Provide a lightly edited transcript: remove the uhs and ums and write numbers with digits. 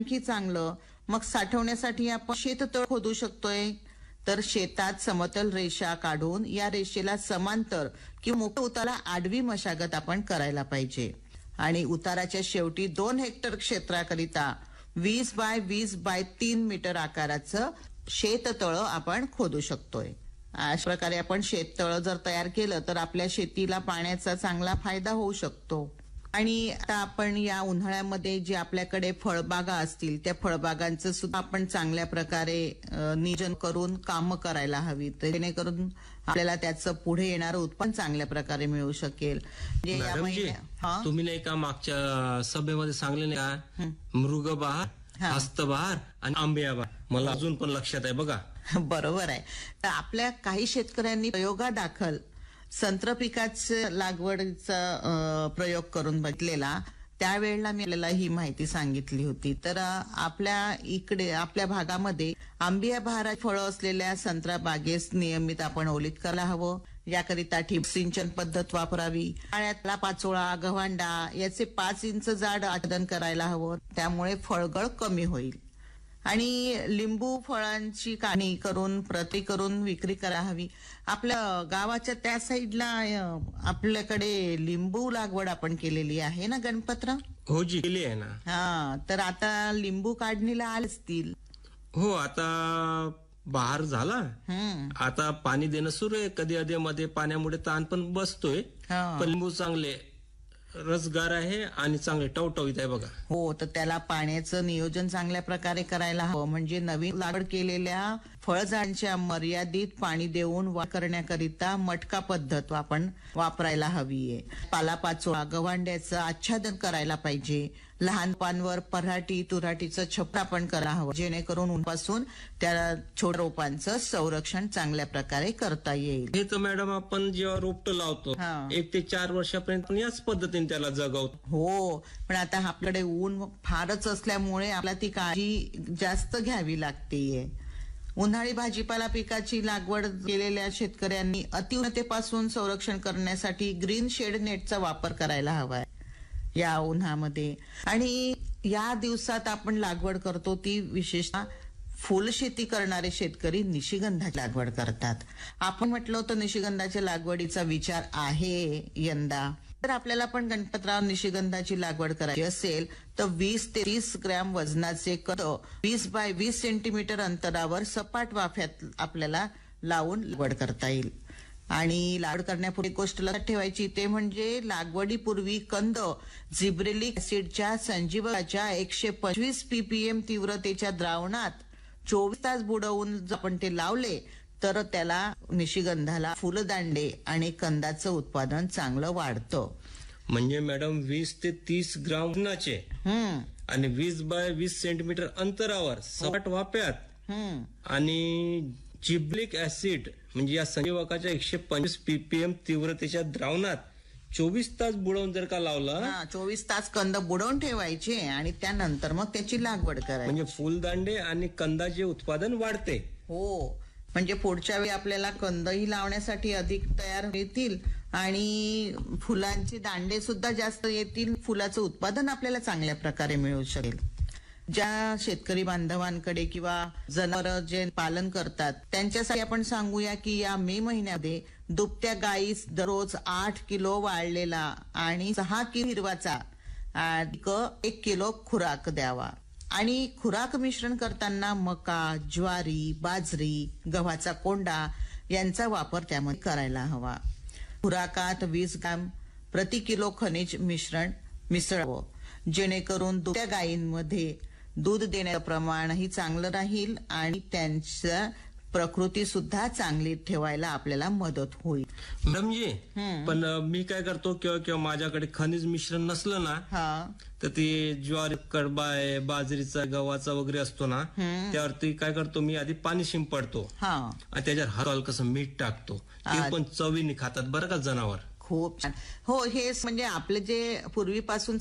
आणखी चांगलं, मग साठवण्यासाठी आपण शेततळ खोदू शकतोय. तर शेतात समतल रेषा काढून या रेषेला समांतर किंवा मोठ्या उताराला आडवी मशागत आपण करायला पाहिजे. आणि उताराच्या शेवटी 2 हेक्टर क्षेत्राकरिता 20 बाय 20 बाय 3 मीटर आकाराचं शेततळ आपण खोदू शकतोय. अशा प्रकारे आपण शेततळ जर तयार केलं तर आपल्या शेतीला पाण्याचा चांगला फायदा होऊ शकतो. आणि आता आपण या उन्हाळ्यामध्ये जे आपल्याकडे फळबागा असतील त्या फळबागांचं सुद्धा आपण चांगल्या प्रकारे नियोजन करून कामं करायला हवीत, जेणेकरून आपल्याला त्याचं पुढे येणारं उत्पन्न चांगल्या प्रकारे मिळू शकेल. तुम्ही नाही का मागच्या सभेमध्ये सांगले नाही का, मृगबहार, हस्तबहार आणि आंबेबहार, मला अजून पण लक्षात आहे बघा. बरोबर आहे. तर आपल्या काही शेतकऱ्यांनी प्रयोगादाखल संत्र पिकाचं लागवडीचा प्रयोग करून बघितलेला, त्यावेळेला मी आपल्याला ही माहिती सांगितली होती. तर आपल्या इकडे आपल्या भागामध्ये आंबिया बहार फळं असलेल्या संत्रा बागेस नियमित आपण ओलीत करायला हवं. याकरिता ठिबक सिंचन पद्धत वापरावी. पाण्यातला पाचोळा, गव्हांडा याचे 5 इंच जाड आच्छादन करायला हवं, त्यामुळे फळगळ कमी होईल. आणि लिंबू फळांची काढणी करून प्रती करून विक्री करायला हवी. आपल्या गावाच्या त्या साईडला आपल्याकडे लिंबू लागवड आपण केलेली आहे ना गणपतराव? हो जी, केली आहे ना. तर आता लिंबू काढणीला आले असतील. हो, आता बहार झाला, आता पाणी देणं सुरू आहे. कधी अधे मध्ये पाण्यामुळे ताण पण बसतोय, पण लिंबू चांगले रसगार आहे आणि चांगले टवटवीत आहे बघा. हो, तर त्याला पाण्याचं नियोजन चांगल्या प्रकारे करायला हवं. म्हणजे नवीन लागवड केलेल्या फळझाडांच्या मर्यादित पाणी देऊन वाढ करण्याकरिता मटका पद्धत आपण वापरायला हवीये. पालापाचोळा, गव्हांड्याचं आच्छादन करायला पाहिजे. लहान पानवर पराठी तुराटीचं छप्पर आपण करायला हवं, जेणेकरून उन्हापासून त्या छोट्या रोपांचं संरक्षण चांगल्या प्रकारे करता येईल. हे तर मॅडम आपण जेव्हा रोपटं लावतो 1 ते 4 वर्षापर्यंत याच पद्धतीने त्याला जगवतो. हो, पण आता आपल्याकडे ऊन फारच असल्यामुळे आपल्याला ती काळजी जास्त घ्यावी लागतेय. उन्हाळी भाजीपाला पिकाची लागवड केलेल्या शेतकऱ्यांनी अतिउष्णतेपासून संरक्षण करण्यासाठी ग्रीन शेड नेटचा वापर करायला हवाय या उन्हामध्ये. आणि या दिवसात आपण लागवड करतो ती विशेषतः फुलशेती करणारे शेतकरी निशिगंधाची लागवड करतात. आपण म्हटलं होतं निशिगंधाच्या लागवडीचा विचार आहे यंदा. तर आपल्याला पण गणपतराव निशिगंधाची लागवड करायची असेल तर 20 ते 30 ग्रॅम वजनाचे कंद 20 बाय 20 सेंटीमीटर अंतरावर सपाट वाफ्यात आपल्याला लावून लागवड करता येईल. आणि लागवड करण्यापूर्वी एक गोष्ट लक्षात ठेवायची, ते म्हणजे लागवडीपूर्वी कंद जिब्रेलिक ऍसिडच्या संजीवकाच्या 125 ppm तीव्रतेच्या द्रावणात 24 तास बुडवून जर आपण ते लावले तर त्याला निशिगंधाला फुलदांडे आणि कंदाचं उत्पादन चांगलं वाढतं. म्हणजे मॅडम 20 ते 30 ग्राम वजनाचे आणि 20 बाय 20 सेंटीमीटर अंतरावर सपाट वाफ्यात आणि जिब्रेलिक ऍसिड म्हणजे या संजीवकाच्या 125 ppm तीव्रतेच्या द्रावणात 24 तास बुडवून जर का लावला, 24 तास कंद बुडवून ठेवायचे आणि त्यानंतर मग त्याची लागवड करायची. म्हणजे फुलदांडे आणि कंदाचे उत्पादन वाढते. हो, म्हणजे पुढच्या वेळी आपल्याला कंदही लावण्यासाठी अधिक तयार येतील आणि फुलांचे दांडे सुद्धा जास्त येतील. फुलाचं उत्पादन आपल्याला चांगल्या प्रकारे मिळू शकेल. ज्या शेतकरी बांधवांकडे किंवा जनावर जे पालन करतात त्यांच्यासाठी आपण सांगूया की या मे महिन्यामध्ये दुभत्या गाईस दररोज 8 किलो वाळलेला आणि 6 किलो हिरवाचा 1 किलो खुराक द्यावा. आणि खुराक मिश्रण करताना मका, ज्वारी, बाजरी, गव्हाचा कोंडा यांचा वापर त्यामध्ये करायला हवा. खुराकात 20 ग्रॅम प्रति किलो खनिज मिश्रण मिसळावं, जेणेकरून दुभत्या गायींमध्ये दूध देण्याचं प्रमाणही चांगलं राहील आणि त्यांच्या प्रकृती सुद्धा चांगली ठेवायला आपल्याला मदत होईल. मॅडम जी, पण मी काय करतो किंवा माझ्याकडे खनिज मिश्रण नसलं ना तर ते ज्वारी कडबा आहे, बाजरीचा, गव्हाचा वगैरे असतो ना, त्यावरती काय करतो मी आधी पाणी शिंपडतो आणि त्याच्यावर हलकसं मीठ टाकतो. ते पण चवीने खातात बरं का जनावर. खूप छान. हो, हे म्हणजे आपले जे पूर्वीपासून